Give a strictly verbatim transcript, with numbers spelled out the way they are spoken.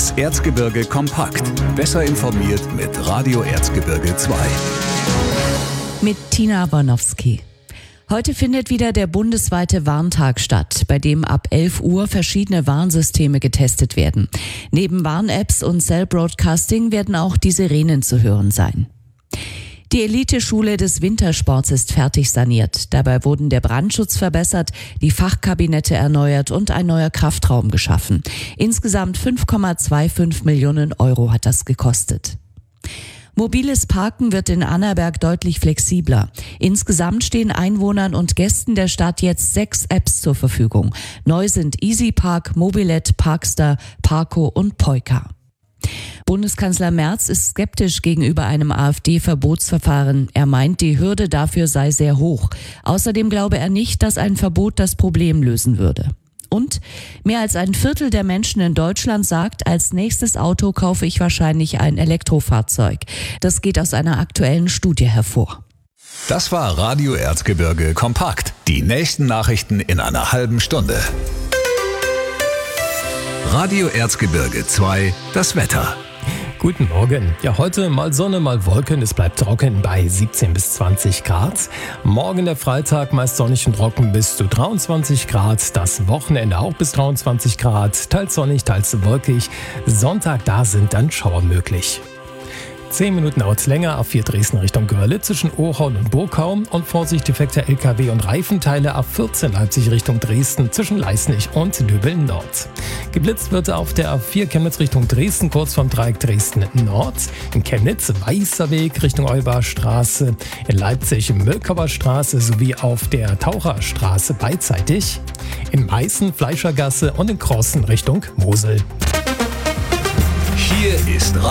Das Erzgebirge kompakt. Besser informiert mit Radio Erzgebirge zwei. Mit Tina Bornowski. Heute findet wieder der bundesweite Warntag statt, bei dem ab elf Uhr verschiedene Warnsysteme getestet werden. Neben Warn-Apps und Cell-Broadcasting werden auch die Sirenen zu hören sein. Die Eliteschule des Wintersports ist fertig saniert. Dabei wurden der Brandschutz verbessert, die Fachkabinette erneuert und ein neuer Kraftraum geschaffen. Insgesamt fünf Komma fünfundzwanzig Millionen Euro hat das gekostet. Mobiles Parken wird in Annaberg deutlich flexibler. Insgesamt stehen Einwohnern und Gästen der Stadt jetzt sechs Apps zur Verfügung. Neu sind EasyPark, Mobilet, Parkstar, Parko und Polka. Bundeskanzler Merz ist skeptisch gegenüber einem AfD-Verbotsverfahren. Er meint, die Hürde dafür sei sehr hoch. Außerdem glaube er nicht, dass ein Verbot das Problem lösen würde. Und mehr als ein Viertel der Menschen in Deutschland sagt, als nächstes Auto kaufe ich wahrscheinlich ein Elektrofahrzeug. Das geht aus einer aktuellen Studie hervor. Das war Radio Erzgebirge kompakt. Die nächsten Nachrichten in einer halben Stunde. Radio Erzgebirge zwei, das Wetter. Guten Morgen. Ja, heute mal Sonne, mal Wolken. Es bleibt trocken bei siebzehn bis zwanzig Grad. Morgen der Freitag meist sonnig und trocken bis zu dreiundzwanzig Grad. Das Wochenende auch bis dreiundzwanzig Grad. Teils sonnig, teils wolkig. Sonntag, da sind dann Schauer möglich. Zehn Minuten dauert länger, A vier Dresden Richtung Görlitz zwischen Ohaun und Burgau und Vorsicht defekter L K W und Reifenteile A vierzehn Leipzig Richtung Dresden zwischen Leißnich und Döbeln Nord. Geblitzt wird auf der A vier Chemnitz Richtung Dresden kurz vom Dreieck Dresden Nord. In Chemnitz Weißer Weg Richtung Eubarstraße, in Leipzig Mölkauer Straße sowie auf der Taucherstraße beidseitig. In Meißen Fleischergasse und in Crossen Richtung Mosel. Hier ist Radio